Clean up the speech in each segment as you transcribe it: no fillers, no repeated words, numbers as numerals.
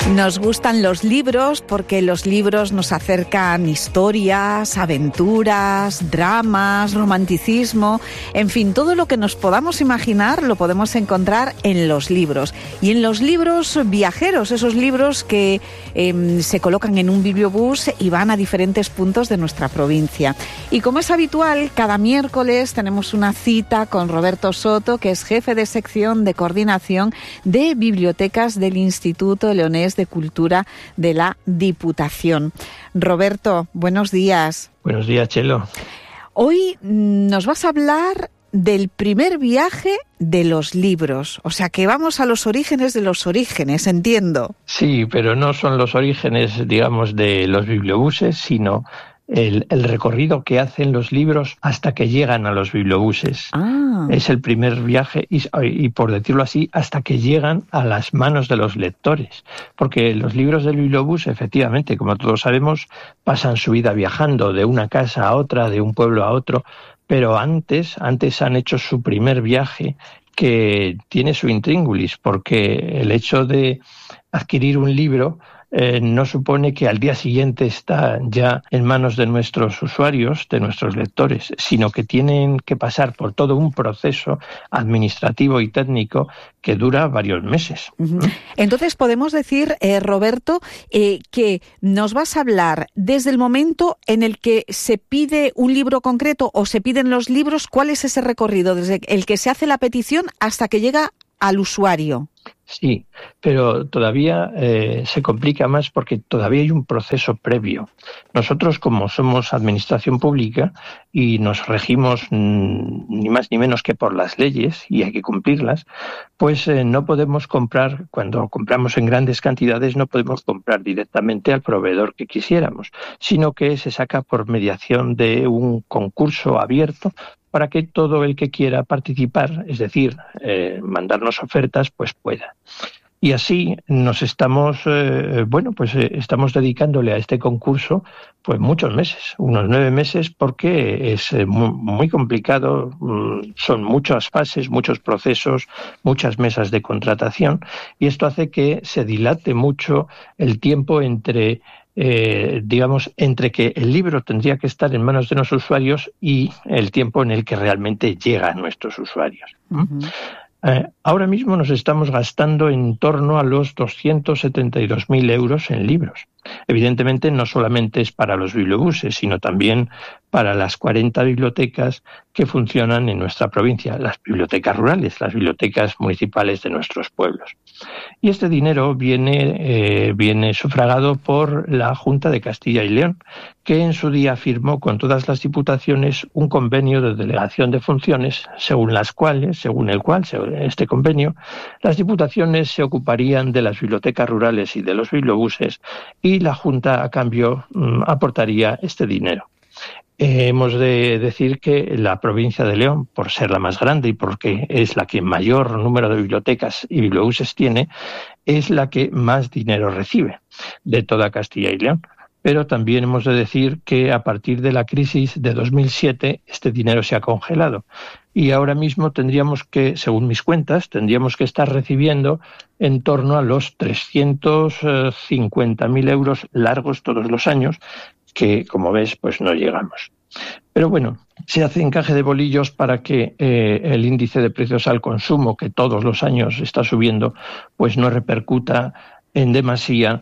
Nos gustan los libros porque los libros nos acercan historias, aventuras, dramas, romanticismo, en fin, todo lo que nos podamos imaginar lo podemos encontrar en los libros. Y en los libros viajeros, esos libros que se colocan en un bibliobús y van a diferentes puntos de nuestra provincia. Y como es habitual, cada miércoles tenemos una cita con Roberto Soto, que es jefe de sección de coordinación de bibliotecas del Instituto Leonés de Cultura de la Diputación. Roberto, buenos días. Buenos días, Chelo. Hoy nos vas a hablar del primer viaje de los libros, o sea que vamos a los orígenes de los orígenes, entiendo. Sí, pero no son los orígenes, digamos, de los bibliobuses, sino el recorrido que hacen los libros hasta que llegan a los bibliobuses. Es el primer viaje y, por decirlo así, hasta que llegan a las manos de los lectores. Porque los libros del bibliobús, efectivamente, como todos sabemos, pasan su vida viajando de una casa a otra, de un pueblo a otro, pero antes han hecho su primer viaje, que tiene su intríngulis, porque el hecho de adquirir un libro no supone que al día siguiente está ya en manos de nuestros usuarios, de nuestros lectores, sino que tienen que pasar por todo un proceso administrativo y técnico que dura varios meses. Entonces podemos decir, Roberto, que nos vas a hablar desde el momento en el que se pide un libro concreto o se piden los libros, ¿cuál es ese recorrido desde el que se hace la petición hasta que llega al usuario? Sí, pero todavía se complica más porque todavía hay un proceso previo. Nosotros, como somos administración pública y nos regimos ni más ni menos que por las leyes y hay que cumplirlas, pues no podemos comprar, cuando compramos en grandes cantidades, no podemos comprar directamente al proveedor que quisiéramos, sino que se saca por mediación de un concurso abierto para que todo el que quiera participar, es decir, mandarnos ofertas, pues pueda. Y así nos estamos, estamos dedicándole a este concurso pues muchos meses, unos 9 meses, porque es muy complicado, son muchas fases, muchos procesos, muchas mesas de contratación, y esto hace que se dilate mucho el tiempo entre que el libro tendría que estar en manos de los usuarios y el tiempo en el que realmente llega a nuestros usuarios. Ahora mismo nos estamos gastando en torno a los 272.000 euros en libros. Evidentemente no solamente es para los bibliobuses, sino también para las 40 bibliotecas que funcionan en nuestra provincia, las bibliotecas rurales, las bibliotecas municipales de nuestros pueblos. Y este dinero viene sufragado por la Junta de Castilla y León, que en su día firmó con todas las diputaciones un convenio de delegación de funciones, según el cual este convenio, las diputaciones se ocuparían de las bibliotecas rurales y de los bibliobuses, y la Junta, a cambio, aportaría este dinero. Hemos de decir que la provincia de León, por ser la más grande y porque es la que mayor número de bibliotecas y bibliobuses tiene, es la que más dinero recibe de toda Castilla y León. Pero también hemos de decir que a partir de la crisis de 2007 este dinero se ha congelado y ahora mismo según mis cuentas, tendríamos que estar recibiendo en torno a los 350.000 euros largos todos los años, que, como ves, pues no llegamos. Pero bueno, se hace encaje de bolillos para que el índice de precios al consumo, que todos los años está subiendo, pues no repercuta en demasía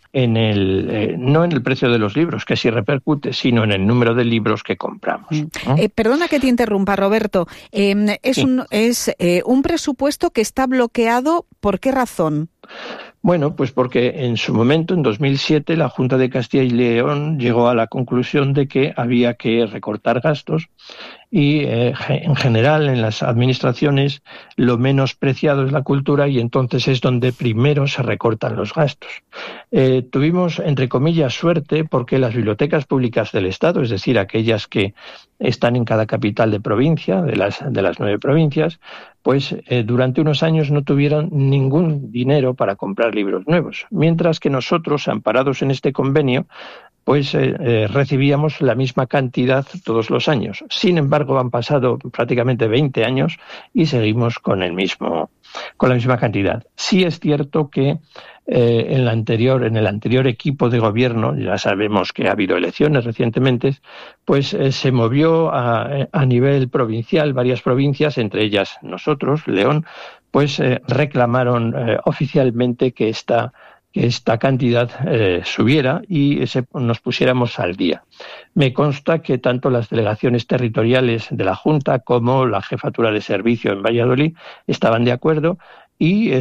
no en el precio de los libros, que sí repercute, sino en el número de libros que compramos, ¿no? Perdona que te interrumpa, Roberto. Es un presupuesto que está bloqueado, ¿por qué razón? Bueno, pues porque en su momento, en 2007, la Junta de Castilla y León llegó a la conclusión de que había que recortar gastos y en general en las administraciones lo menos preciado es la cultura y entonces es donde primero se recortan los gastos. Tuvimos, entre comillas, suerte porque las bibliotecas públicas del Estado, es decir, aquellas que están en cada capital de provincia, de las 9 provincias, pues durante unos años no tuvieron ningún dinero para comprar libros nuevos, mientras que nosotros, amparados en este convenio, pues recibíamos la misma cantidad todos los años. Sin embargo, han pasado prácticamente 20 años y seguimos con el mismo con la misma cantidad. Sí es cierto que en el anterior equipo de gobierno, ya sabemos que ha habido elecciones recientemente, pues se movió a nivel provincial, varias provincias, entre ellas nosotros, León, pues reclamaron oficialmente que esta cantidad subiera y nos pusiéramos al día. Me consta que tanto las delegaciones territoriales de la Junta como la jefatura de servicio en Valladolid estaban de acuerdo y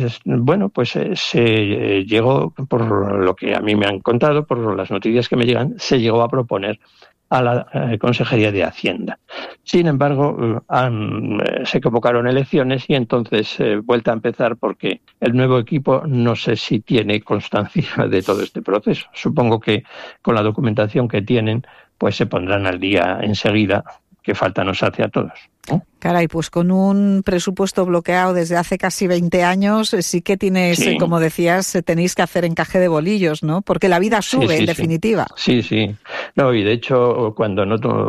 se llegó, por lo que a mí me han contado, por las noticias que me llegan, se llegó a proponer a la Consejería de Hacienda. Sin embargo, se convocaron elecciones y entonces vuelta a empezar porque el nuevo equipo no sé si tiene constancia de todo este proceso. Supongo que con la documentación que tienen, pues se pondrán al día enseguida, que falta nos hace a todos, ¿no? Caray, pues con un presupuesto bloqueado desde hace casi 20 años, sí que tienes, sí, como decías, tenéis que hacer encaje de bolillos, ¿no? Porque la vida sube, en definitiva. Sí. No, y de hecho, cuando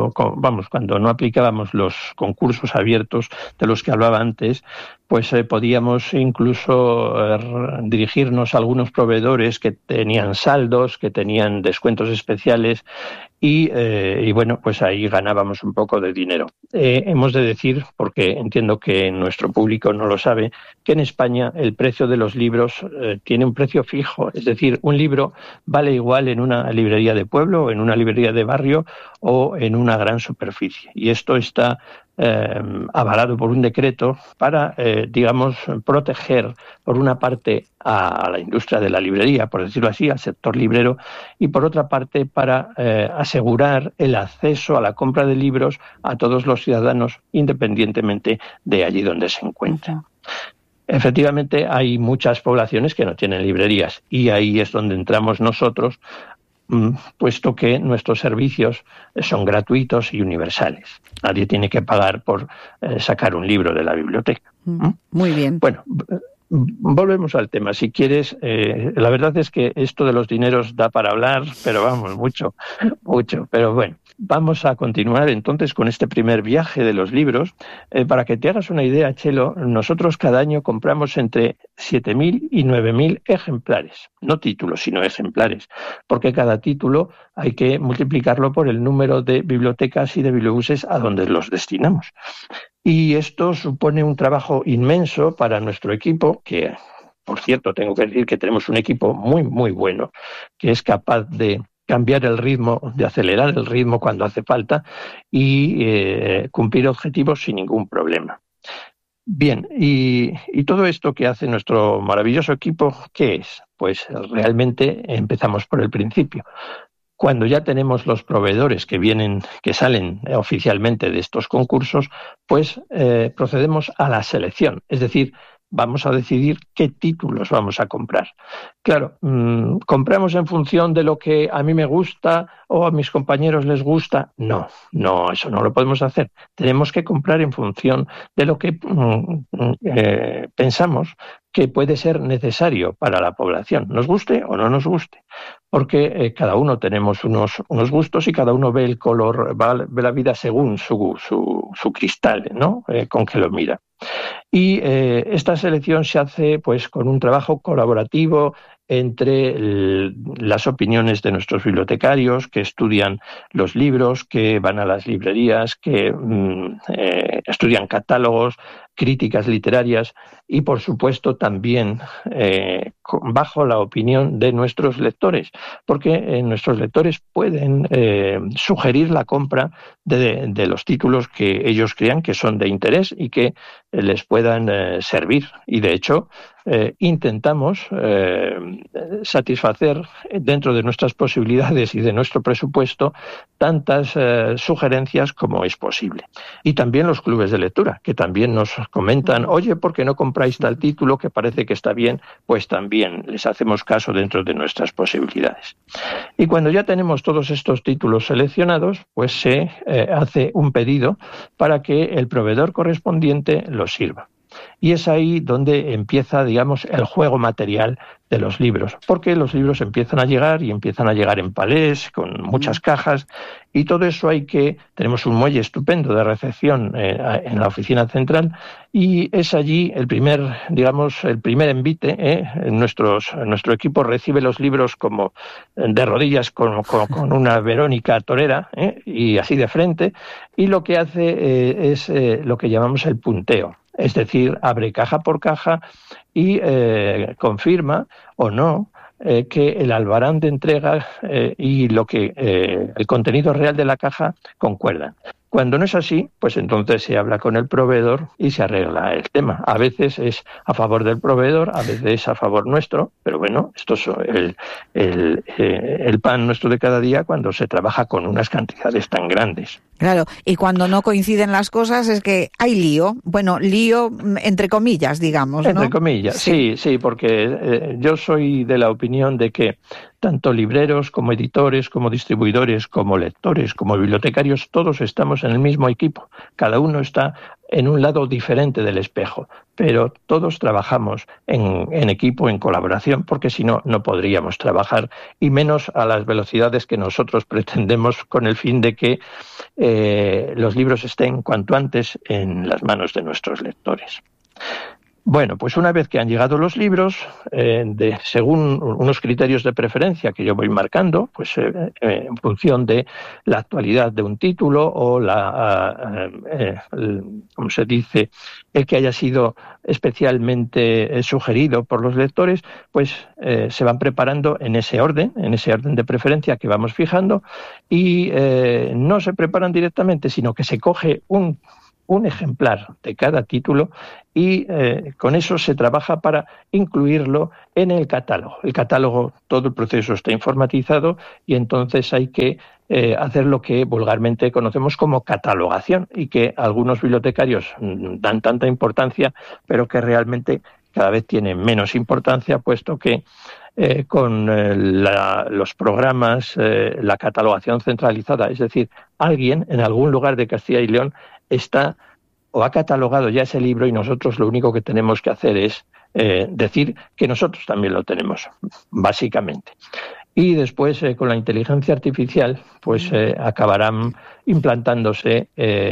no aplicábamos los concursos abiertos de los que hablaba antes, pues podíamos incluso dirigirnos a algunos proveedores que tenían saldos, que tenían descuentos especiales y bueno, pues ahí ganábamos un poco de dinero. Hemos de decir, porque entiendo que nuestro público no lo sabe, que en España el precio de los libros tiene un precio fijo, es decir, un libro vale igual en una librería de pueblo, en una librería de barrio o en una gran superficie. Y esto está avalado por un decreto para, proteger por una parte a la industria de la librería, por decirlo así, al sector librero, y por otra parte para asegurar el acceso a la compra de libros a todos los ciudadanos, independientemente de allí donde se encuentren. Efectivamente, hay muchas poblaciones que no tienen librerías y ahí es donde entramos nosotros, puesto que nuestros servicios son gratuitos y universales. Nadie tiene que pagar por sacar un libro de la biblioteca. Muy bien. Bueno, volvemos al tema. Si quieres, la verdad es que esto de los dineros da para hablar, pero vamos, mucho. Pero bueno, vamos a continuar entonces con este primer viaje de los libros. Para que te hagas una idea, Chelo, nosotros cada año compramos entre 7.000 y 9.000 ejemplares. No títulos, sino ejemplares. Porque cada título hay que multiplicarlo por el número de bibliotecas y de bibliobuses a donde los destinamos. Y esto supone un trabajo inmenso para nuestro equipo, que, por cierto, tengo que decir que tenemos un equipo muy, muy bueno, que es capaz de cambiar el ritmo, de acelerar el ritmo cuando hace falta y cumplir objetivos sin ningún problema. Bien, y todo esto que hace nuestro maravilloso equipo, ¿qué es? Pues realmente empezamos por el principio. Cuando ya tenemos los proveedores que salen oficialmente de estos concursos, pues procedemos a la selección, es decir, vamos a decidir qué títulos vamos a comprar. Claro, ¿compramos en función de lo que a mí me gusta o a mis compañeros les gusta? No, eso no lo podemos hacer. Tenemos que comprar en función de lo que pensamos que puede ser necesario para la población, nos guste o no nos guste, porque cada uno tenemos unos gustos y cada uno ve el color, ve la vida según su cristal, ¿no? Con que lo mira. Y esta selección se hace pues con un trabajo colaborativo entre las opiniones de nuestros bibliotecarios que estudian los libros, que van a las librerías, que estudian catálogos, críticas literarias y, por supuesto, también bajo la opinión de nuestros lectores, porque nuestros lectores pueden sugerir la compra de los títulos que ellos crean que son de interés y que les puedan servir. Y, de hecho, intentamos satisfacer dentro de nuestras posibilidades y de nuestro presupuesto tantas sugerencias como es posible. Y también los clubes de lectura, que también nos comentan, oye, ¿por qué no compráis tal título que parece que está bien? Pues también les hacemos caso dentro de nuestras posibilidades. Y cuando ya tenemos todos estos títulos seleccionados, pues se hace un pedido para que el proveedor correspondiente los sirva. Y es ahí donde empieza, digamos, el juego material de los libros, porque los libros empiezan a llegar en palés, con muchas cajas, y todo eso tenemos un muelle estupendo de recepción en la oficina central, y es allí el primer envite. Nuestro equipo recibe los libros como de rodillas con una Verónica torera, y así de frente, y lo que hace es lo que llamamos el punteo. Es decir, abre caja por caja y confirma o no que el albarán de entrega y el contenido real de la caja concuerdan. Cuando no es así, pues entonces se habla con el proveedor y se arregla el tema. A veces es a favor del proveedor, a veces es a favor nuestro, pero bueno, esto es el pan nuestro de cada día cuando se trabaja con unas cantidades tan grandes. Claro, y cuando no coinciden las cosas es que hay lío. Bueno, lío entre comillas, digamos, ¿no? Entre comillas, sí, porque yo soy de la opinión de que tanto libreros como editores, como distribuidores, como lectores, como bibliotecarios, todos estamos en el mismo equipo. Cada uno está en un lado diferente del espejo, pero todos trabajamos en equipo, en colaboración, porque si no, no podríamos trabajar, y menos a las velocidades que nosotros pretendemos, con el fin de que los libros estén cuanto antes en las manos de nuestros lectores. Bueno, pues una vez que han llegado los libros, según unos criterios de preferencia que yo voy marcando, pues en función de la actualidad de un título o ¿cómo se dice?, el que haya sido especialmente sugerido por los lectores, pues se van preparando en ese orden de preferencia que vamos fijando, y no se preparan directamente, sino que se coge un ejemplar de cada título y con eso se trabaja para incluirlo en el catálogo. El catálogo, todo el proceso está informatizado, y entonces hay que hacer lo que vulgarmente conocemos como catalogación, y que algunos bibliotecarios dan tanta importancia, pero que realmente cada vez tiene menos importancia, puesto que con los programas, la catalogación centralizada, es decir, alguien en algún lugar de Castilla y León está o ha catalogado ya ese libro, y nosotros lo único que tenemos que hacer es decir que nosotros también lo tenemos, básicamente. Y después, con la inteligencia artificial, pues acabarán implantándose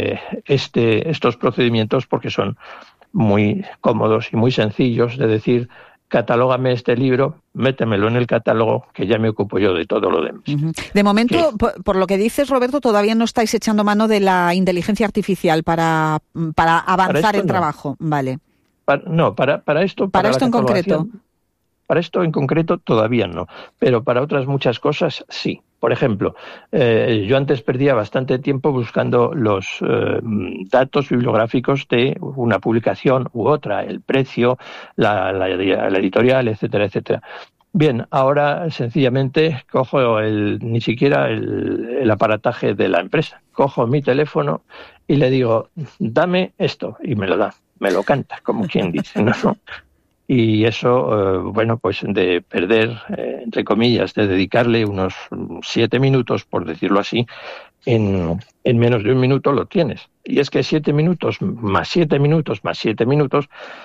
estos procedimientos, porque son muy cómodos y muy sencillos de decir: catalógame este libro, métemelo en el catálogo, que ya me ocupo yo de todo lo demás. De momento, por lo que dices, Roberto, todavía no estáis echando mano de la inteligencia artificial para avanzar en trabajo. Vale. Para esto en concreto. Para esto en concreto todavía no, pero para otras muchas cosas sí. Por ejemplo, yo antes perdía bastante tiempo buscando los datos bibliográficos de una publicación u otra, el precio, la editorial, etcétera, etcétera. Bien, ahora sencillamente cojo ni siquiera el aparataje de la empresa. Cojo mi teléfono y le digo: dame esto, y me lo da, me lo canta, como quien dice, ¿no? Y eso, pues de perder, entre comillas, de dedicarle unos 7 minutos, por decirlo así, en menos de un minuto lo tienes. Y es que 7 minutos más 7 minutos más 7 minutos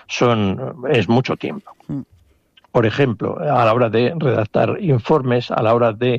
es mucho tiempo. Por ejemplo, a la hora de redactar informes, a la hora de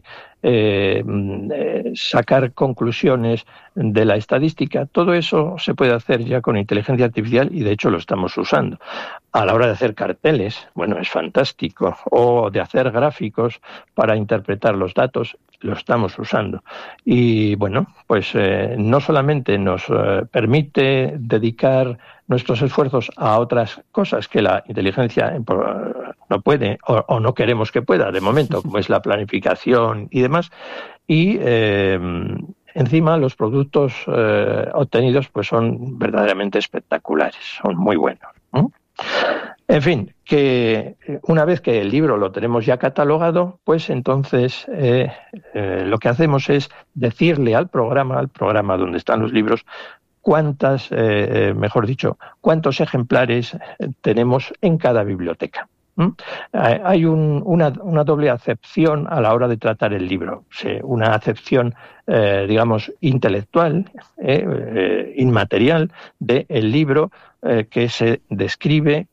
sacar conclusiones de la estadística, todo eso se puede hacer ya con inteligencia artificial, y de hecho lo estamos usando. A la hora de hacer carteles, bueno, es fantástico, o de hacer gráficos para interpretar los datos, lo estamos usando. Y bueno, pues no solamente nos permite dedicar nuestros esfuerzos a otras cosas que la inteligencia no puede o no queremos que pueda de momento, como es la planificación y demás, y encima los productos obtenidos pues son verdaderamente espectaculares, son muy buenos, ¿no? En fin, que una vez que el libro lo tenemos ya catalogado, pues entonces lo que hacemos es decirle al programa donde están los libros, cuántos ejemplares tenemos en cada biblioteca. Hay una doble acepción a la hora de tratar el libro. Una acepción, digamos, intelectual, inmaterial del libro, que se describe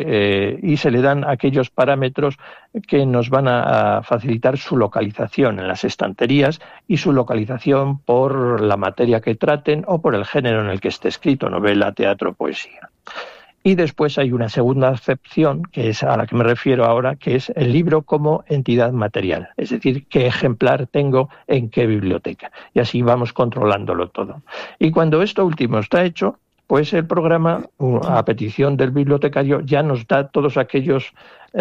y se le dan aquellos parámetros que nos van a facilitar su localización en las estanterías y su localización por la materia que traten o por el género en el que esté escrito, novela, teatro, poesía. Y después hay una segunda acepción, que es a la que me refiero ahora, que es el libro como entidad material, es decir, qué ejemplar tengo en qué biblioteca. Y así vamos controlándolo todo. Y cuando esto último está hecho, pues el programa, a petición del bibliotecario, ya nos da todos aquellos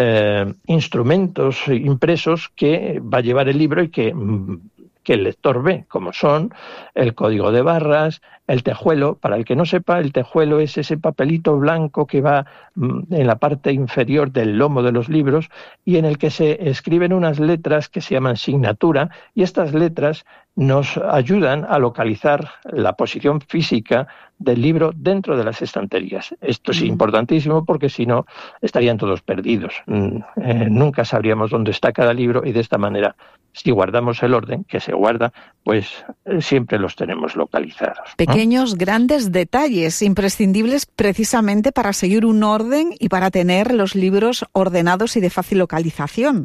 instrumentos impresos que va a llevar el libro y que el lector ve, como son el código de barras, el tejuelo. Para el que no sepa, el tejuelo es ese papelito blanco que va en la parte inferior del lomo de los libros y en el que se escriben unas letras que se llaman signatura, y estas letras nos ayudan a localizar la posición física del libro dentro de las estanterías. Esto es importantísimo porque si no estarían todos perdidos. Nunca sabríamos dónde está cada libro y de esta manera, si guardamos el orden que se guarda, pues siempre los tenemos localizados. Pequeños, grandes detalles imprescindibles precisamente para seguir un orden y para tener los libros ordenados y de fácil localización.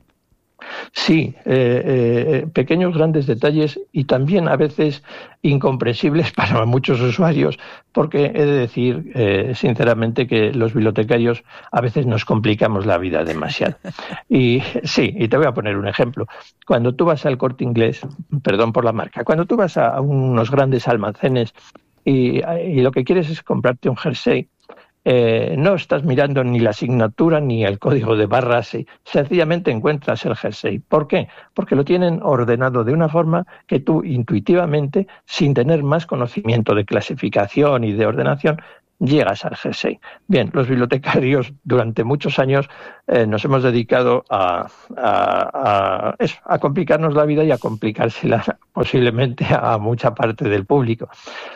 Sí, pequeños, grandes detalles y también a veces incomprensibles para muchos usuarios, porque he de decir sinceramente que los bibliotecarios a veces nos complicamos la vida demasiado. Y sí, y te voy a poner un ejemplo. Cuando tú vas al Corte Inglés, perdón por la marca, cuando tú vas a unos grandes almacenes y lo que quieres es comprarte un jersey, no estás mirando ni la asignatura ni el código de barras, y sencillamente encuentras el jersey. ¿Por qué? Porque lo tienen ordenado de una forma que tú intuitivamente, sin tener más conocimiento de clasificación y de ordenación, llegas al jersey. Bien, los bibliotecarios durante muchos años nos hemos dedicado a complicarnos la vida y a complicársela posiblemente a mucha parte del público.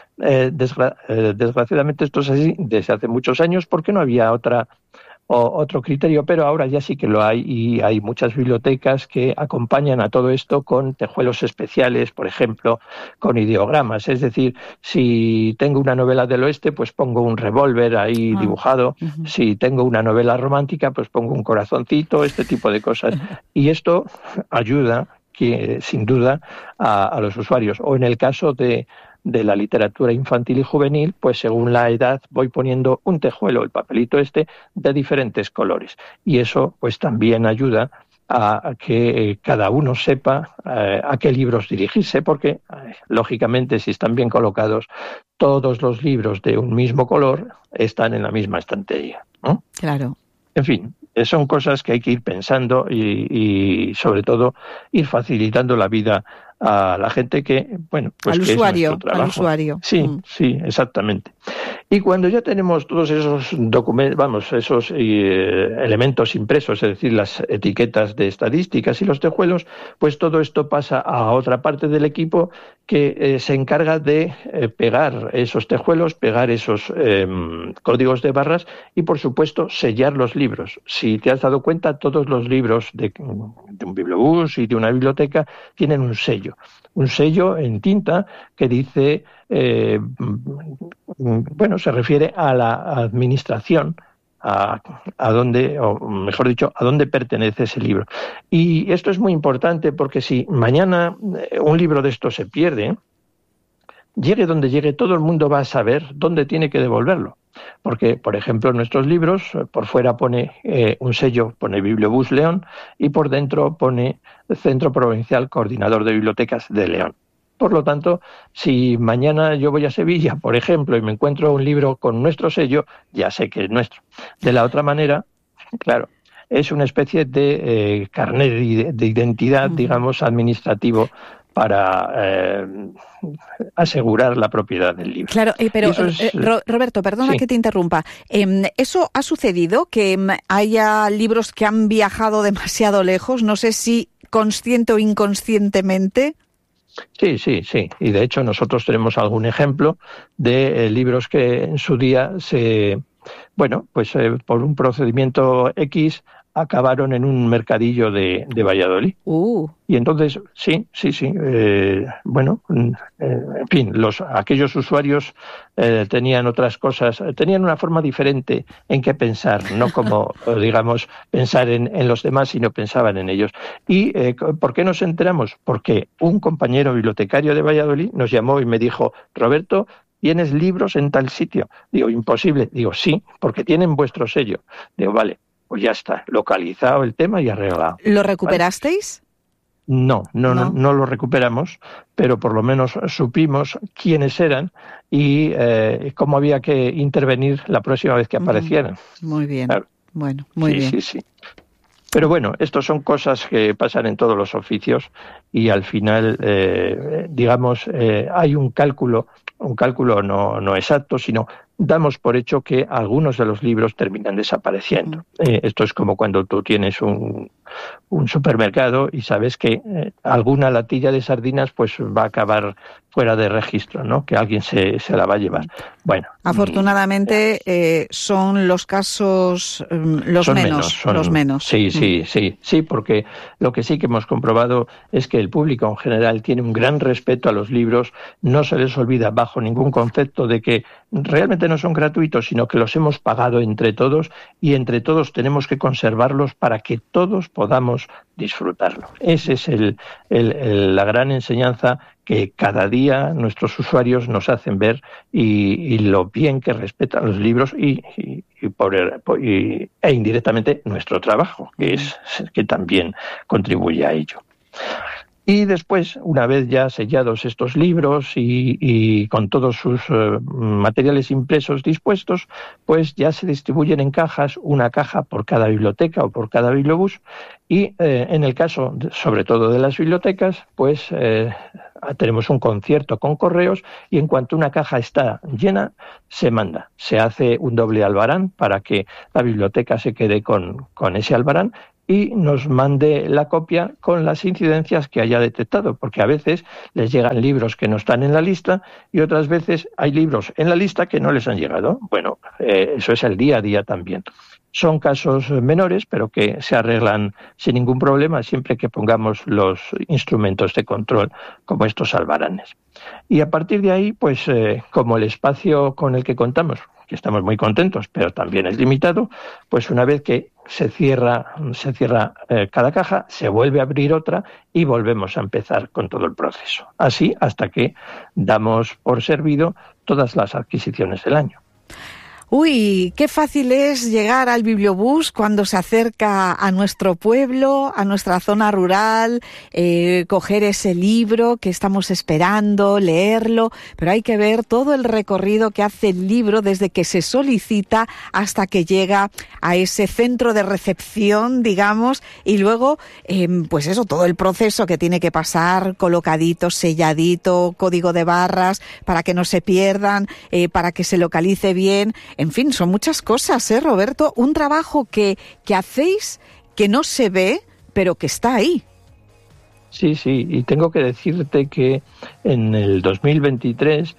Desgraciadamente esto es así desde hace muchos años porque no había otro criterio, pero ahora ya sí que lo hay y hay muchas bibliotecas que acompañan a todo esto con tejuelos especiales, por ejemplo, con ideogramas. Es decir, si tengo una novela del oeste, pues pongo un revólver ahí dibujado. Si tengo una novela romántica, pues pongo un corazoncito, este tipo de cosas. Y esto ayuda, sin duda, a los usuarios. O en el caso de la literatura infantil y juvenil, pues según la edad voy poniendo un tejuelo, el papelito de diferentes colores. Y eso pues también ayuda a que cada uno sepa a qué libros dirigirse, porque lógicamente si están bien colocados, todos los libros de un mismo color están en la misma estantería, ¿no? Claro. En fin, son cosas que hay que ir pensando y sobre todo ir facilitando la vida a la gente que, bueno, pues al que usuario, es nuestro trabajo. Al usuario. Sí, exactamente. Y cuando ya tenemos todos esos documentos, esos elementos impresos, es decir, las etiquetas de estadísticas y los tejuelos, pues todo esto pasa a otra parte del equipo que se encarga de pegar esos tejuelos, pegar esos códigos de barras y, por supuesto, sellar los libros. Si te has dado cuenta, todos los libros de un bibliobús y de una biblioteca tienen un sello en tinta que dice, se refiere a la administración, a dónde, o mejor dicho, a dónde pertenece ese libro. Y esto es muy importante porque si mañana un libro de estos se pierde, llegue donde llegue, todo el mundo va a saber dónde tiene que devolverlo. Porque, por ejemplo, en nuestros libros, por fuera pone un sello, pone Bibliobús León, y por dentro pone Centro Provincial Coordinador de Bibliotecas de León. Por lo tanto, si mañana yo voy a Sevilla, por ejemplo, y me encuentro un libro con nuestro sello, ya sé que es nuestro. De la otra manera, claro, es una especie de carnet de identidad, digamos, administrativo para asegurar la propiedad del libro. Claro, pero Roberto, perdona que te interrumpa. ¿Eso ha sucedido, que haya libros que han viajado demasiado lejos? No sé si consciente o inconscientemente. Sí. Y de hecho nosotros tenemos algún ejemplo de libros que en su día por un procedimiento X acabaron en un mercadillo de Valladolid. Y entonces, sí. En fin, aquellos usuarios tenían otras cosas, tenían una forma diferente en que pensar, no como, digamos, pensar en los demás, sino pensaban en ellos. ¿Y por qué nos enteramos? Porque un compañero bibliotecario de Valladolid nos llamó y me dijo: Roberto, ¿tienes libros en tal sitio? Digo, imposible. Digo, sí, porque tienen vuestro sello. Digo, vale, pues ya está, localizado el tema y arreglado. ¿Lo recuperasteis? No lo recuperamos, pero por lo menos supimos quiénes eran y cómo había que intervenir la próxima vez que aparecieran. Muy bien, claro. Bueno, muy bien. Sí. Pero bueno, estos son cosas que pasan en todos los oficios y al final, hay un cálculo no exacto, sino damos por hecho que algunos de los libros terminan desapareciendo. Esto es como cuando tú tienes un supermercado y sabes que alguna latilla de sardinas pues va a acabar fuera de registro, ¿no? Que alguien se la va a llevar. Bueno, afortunadamente son los casos los menos. Sí, porque lo que sí que hemos comprobado es que el público en general tiene un gran respeto a los libros, no se les olvida bajo ningún concepto de que realmente no son gratuitos, sino que los hemos pagado entre todos y entre todos tenemos que conservarlos para que todos podamos disfrutarlos. Esa es la gran enseñanza que cada día nuestros usuarios nos hacen ver y lo bien que respetan los libros e indirectamente nuestro trabajo, que también contribuye a ello. Y después, una vez ya sellados estos libros y con todos sus materiales impresos dispuestos, pues ya se distribuyen en cajas, una caja por cada biblioteca o por cada bibliobús. Y en el caso, sobre todo de las bibliotecas, pues tenemos un concierto con correos y en cuanto una caja está llena, se manda. Se hace un doble albarán para que la biblioteca se quede con ese albarán y nos mande la copia con las incidencias que haya detectado, porque a veces les llegan libros que no están en la lista y otras veces hay libros en la lista que no les han llegado. Bueno, eso es el día a día también. Son casos menores, pero que se arreglan sin ningún problema siempre que pongamos los instrumentos de control como estos albaranes. Y a partir de ahí, pues como el espacio con el que contamos, que estamos muy contentos, pero también es limitado, pues una vez que se cierra cada caja, se vuelve a abrir otra y volvemos a empezar con todo el proceso. Así hasta que damos por servido todas las adquisiciones del año. Uy, qué fácil es llegar al bibliobús cuando se acerca a nuestro pueblo, a nuestra zona rural, coger ese libro que estamos esperando, leerlo, pero hay que ver todo el recorrido que hace el libro desde que se solicita hasta que llega a ese centro de recepción, digamos, y luego, pues eso, todo el proceso que tiene que pasar, colocadito, selladito, código de barras, para que no se pierdan, para que se localice bien. En fin, son muchas cosas, Roberto? Un trabajo que hacéis que no se ve, pero que está ahí. Sí, y tengo que decirte que en el 2023,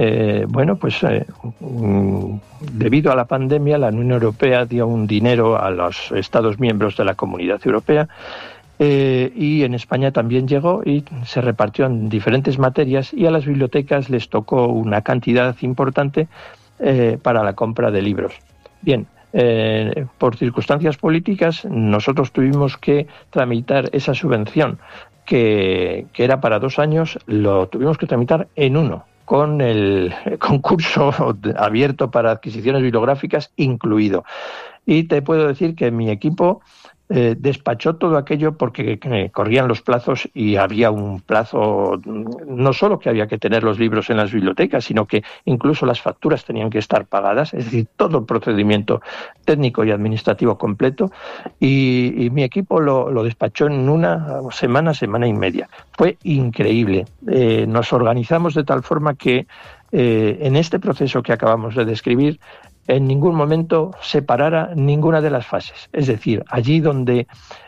debido a la pandemia, la Unión Europea dio un dinero a los Estados miembros de la Comunidad Europea y en España también llegó y se repartió en diferentes materias y a las bibliotecas les tocó una cantidad importante para la compra de libros. Bien, por circunstancias políticas nosotros tuvimos que tramitar esa subvención que era para 2 años, lo tuvimos que tramitar en 1, con el concurso abierto para adquisiciones bibliográficas incluido. Y te puedo decir que mi equipo despachó todo aquello porque corrían los plazos y había un plazo, no solo que había que tener los libros en las bibliotecas, sino que incluso las facturas tenían que estar pagadas, es decir, todo el procedimiento técnico y administrativo completo, y mi equipo lo despachó en una semana y media. Fue increíble. Nos organizamos de tal forma que en este proceso que acabamos de describir, en ningún momento separara ninguna de las fases. Es decir, allí donde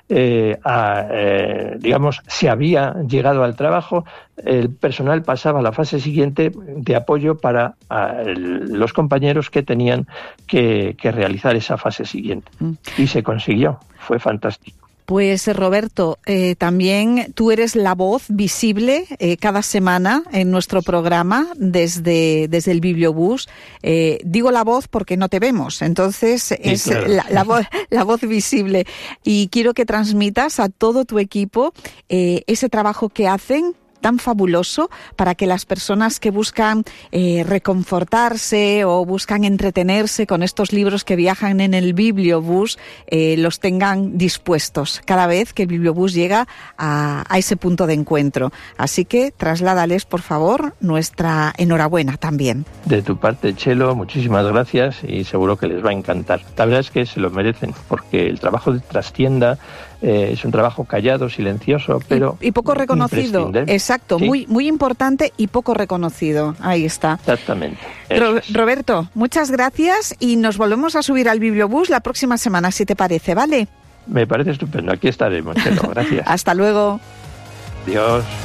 digamos, se había llegado al trabajo, el personal pasaba a la fase siguiente de apoyo para los compañeros que tenían que realizar esa fase siguiente. Y se consiguió, fue fantástico. Pues Roberto, también tú eres la voz visible cada semana en nuestro programa desde el Bibliobús. Digo la voz porque no te vemos, entonces sí, es claro. la voz visible. Y quiero que transmitas a todo tu equipo ese trabajo que hacen tan fabuloso para que las personas que buscan reconfortarse o buscan entretenerse con estos libros que viajan en el Bibliobús los tengan dispuestos cada vez que el Bibliobús llega a ese punto de encuentro. Así que trasládales, por favor, nuestra enhorabuena también. De tu parte, Chelo, muchísimas gracias y seguro que les va a encantar. La verdad es que se lo merecen porque el trabajo de Trastienda es un trabajo callado, silencioso, pero y poco reconocido. Exacto, sí. muy importante y poco reconocido. Ahí está. Exactamente. Roberto, muchas gracias y nos volvemos a subir al Bibliobús la próxima semana, si te parece, ¿vale? Me parece estupendo. Aquí estaremos, Chelo. Gracias. Hasta luego. Adiós.